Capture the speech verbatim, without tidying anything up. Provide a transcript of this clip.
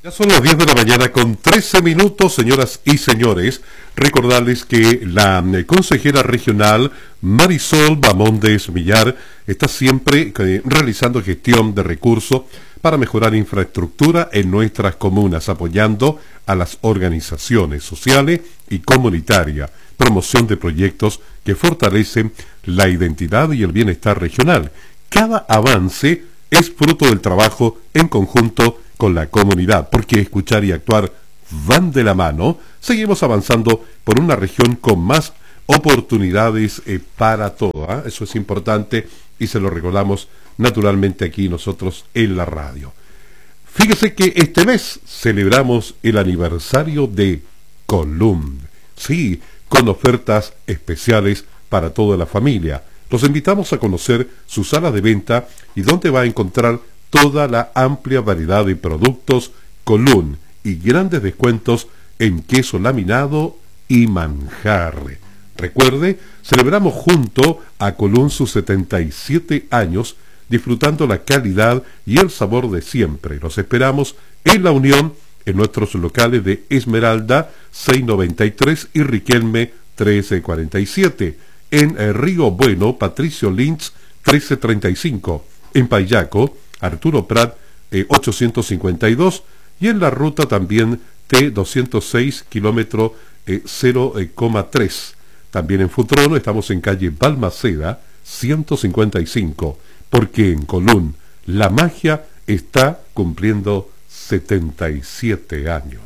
Ya son las diez de la mañana con trece minutos, señoras y señores. Recordarles que la eh, consejera regional Marisol Bamondes Millar está siempre eh, realizando gestión de recursos para mejorar infraestructura en nuestras comunas, apoyando a las organizaciones sociales y comunitarias, promoción de proyectos que fortalecen la identidad y el bienestar regional. Cada avance es fruto del trabajo en conjunto con la comunidad, porque escuchar y actuar van de la mano. Seguimos avanzando por una región con más oportunidades eh, para todo, ¿eh? Eso es importante y se lo recordamos naturalmente aquí nosotros en la radio. Fíjese que este mes celebramos el aniversario de Column, sí, con ofertas especiales para toda la familia. Los invitamos a conocer su sala de venta y donde va a encontrar toda la amplia variedad de productos Column y grandes descuentos en queso laminado y manjar. Recuerde, celebramos junto a Column sus setenta y siete años, disfrutando la calidad y el sabor de siempre. Los esperamos en La Unión, en nuestros locales de Esmeralda seiscientos noventa y tres y Riquelme trece cuarenta y siete, en Río Bueno, Patricio Lynch trece treinta y cinco, en Payaco, Arturo Prat eh, ochocientos cincuenta y dos, y en la ruta también T doscientos seis, kilómetro eh, cero coma tres. También en Futrono estamos en calle Balmaceda ciento cincuenta y cinco, porque en Column la magia está cumpliendo setenta y siete años.